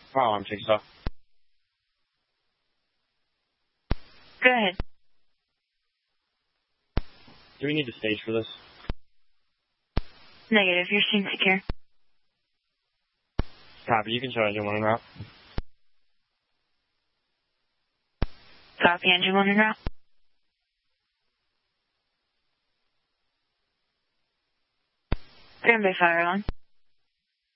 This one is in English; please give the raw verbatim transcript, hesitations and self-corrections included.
Fire alarm takes off. Go ahead. Do we need a stage for this? Negative. Your scene secure. Copy. You can show engine one en route. Copy. Engine one en route. Green Bay fire alarm.